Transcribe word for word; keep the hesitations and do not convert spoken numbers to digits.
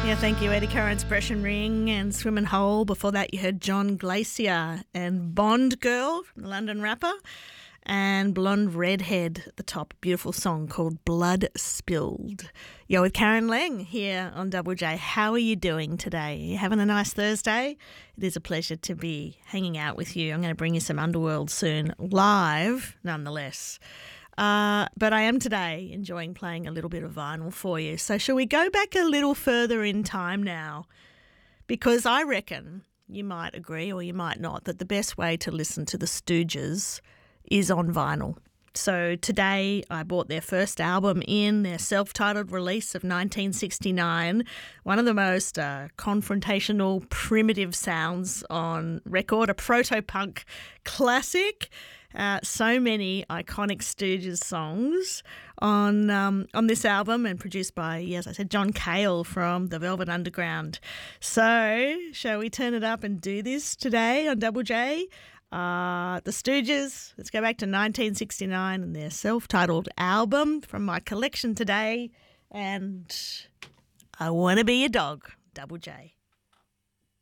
Yeah, thank you, Eddie Curran's Expression Ring and Swimming Hole. Before that, you heard John Glacier and Bond Girl from the London rapper and Blonde Redhead at the top. Beautiful song called Blood Spilled. You're with Karen Leng here on Double J. How are you doing today? Are you having a nice Thursday? It is a pleasure to be hanging out with you. I'm going to bring you some Underworld soon, live nonetheless. Uh, but I am today enjoying playing a little bit of vinyl for you. So shall we go back a little further in time now? Because I reckon, you might agree or you might not, that the best way to listen to the Stooges is on vinyl. So today I bought their first album in, their self-titled release of nineteen sixty-nine, one of the most uh, confrontational, primitive sounds on record, a proto-punk classic. Uh, so many iconic Stooges songs on um, on this album, and produced by, yes, I said, John Cale from the Velvet Underground. So, shall we turn it up and do this today on Double J? Uh, the Stooges, let's go back to nineteen sixty-nine and their self-titled album from my collection today, and I Wanna Be Your Dog, Double J.